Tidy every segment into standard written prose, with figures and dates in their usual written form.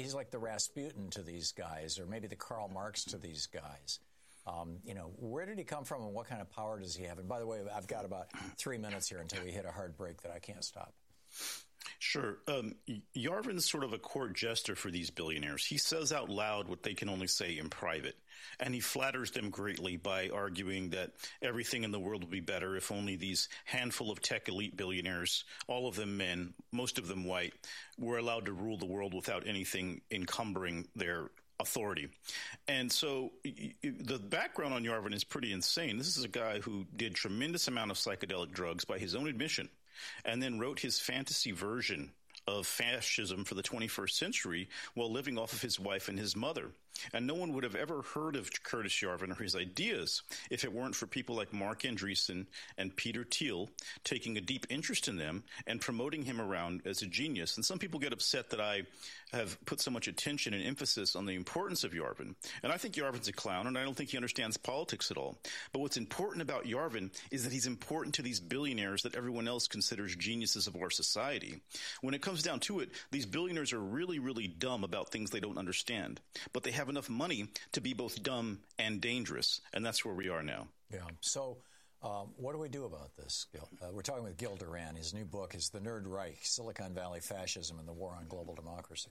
he's like the Rasputin to these guys, or maybe the Karl Marx to these guys. Where did he come from, and what kind of power does he have? And by the way, I've got about 3 minutes here until we hit a hard break that I can't stop. Sure. Yarvin's sort of a court jester for these billionaires. He says out loud what they can only say in private, and he flatters them greatly by arguing that everything in the world would be better if only these handful of tech elite billionaires, all of them men, most of them white, were allowed to rule the world without anything encumbering their authority. And so the background on Yarvin is pretty insane. This is a guy who did tremendous amount of psychedelic drugs by his own admission, and then wrote his fantasy version of fascism for the 21st century while living off of his wife and his mother. And no one would have ever heard of Curtis Yarvin or his ideas if it weren't for people like Mark Andreessen and Peter Thiel taking a deep interest in them and promoting him around as a genius. And some people get upset that I have put so much attention and emphasis on the importance of Yarvin. And I think Yarvin's a clown, and I don't think he understands politics at all. But what's important about Yarvin is that he's important to these billionaires that everyone else considers geniuses of our society. When it comes down to it, these billionaires are really, really dumb about things they don't understand. But they have enough money to be both dumb and dangerous. And that's where we are now. Yeah. So what do we do about this, Gil? We're talking with Gil Duran. His new book is The Nerd Reich, Silicon Valley Fascism and the War on Global Democracy.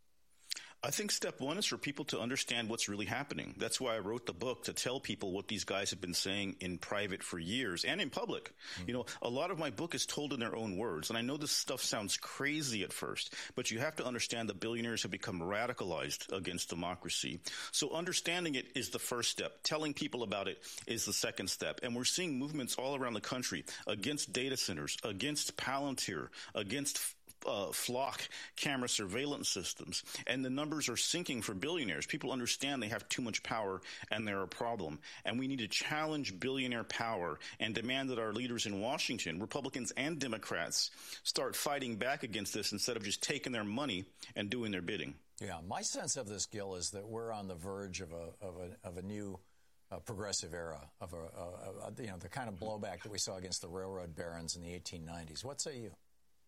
I think step one is for people to understand what's really happening. That's why I wrote the book, to tell people what these guys have been saying in private for years and in public. Mm-hmm. A lot of my book is told in their own words. And I know this stuff sounds crazy at first, but you have to understand that billionaires have become radicalized against democracy. So understanding it is the first step. Telling people about it is the second step. And we're seeing movements all around the country against data centers, against Palantir, against flock camera surveillance systems, and the numbers are sinking for billionaires. People understand they have too much power and they're a problem, and we need to challenge billionaire power and demand that our leaders in Washington, Republicans and Democrats, start fighting back against this instead of just taking their money and doing their bidding. Yeah, my sense of this, Gil, is that we're on the verge of a new progressive era, of the kind of blowback that we saw against the railroad barons in the 1890s. What say you?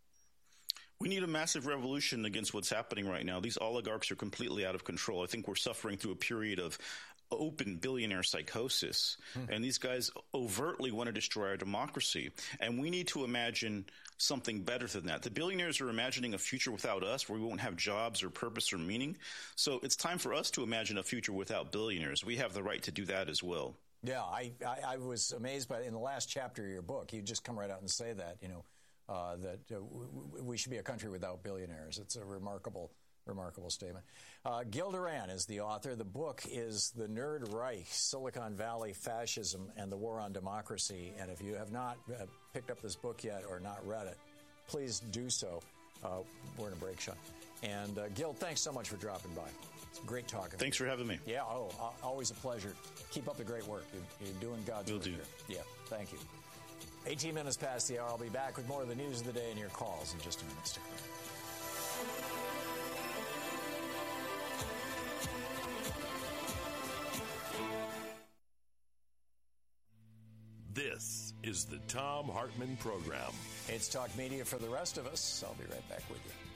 We need a massive revolution against what's happening right now. These oligarchs are completely out of control. I think we're suffering through a period of open billionaire psychosis. And these guys overtly want to destroy our democracy. And we need to imagine something better than that. The billionaires are imagining a future without us where we won't have jobs or purpose or meaning. So it's time for us to imagine a future without billionaires. We have the right to do that as well. Yeah, I was amazed by, in the last chapter of your book, you just come right out and say that, that we should be a country without billionaires. It's a remarkable statement. Gil Duran is the author. The book is The Nerd Reich, Silicon Valley Fascism and the War on Democracy. And if you have not picked up this book yet or not read it, please do so. We're in a break, Sean. And Gil, thanks so much for dropping by. It's great talking. Thanks for having me. Yeah, always a pleasure. Keep up the great work. You're doing God's work here. Yeah, thank you. 18 minutes past the hour. I'll be back with more of the news of the day and your calls in just a minute. Stick around. This is the Thom Hartmann Program. It's Talk Media for the rest of us. I'll be right back with you.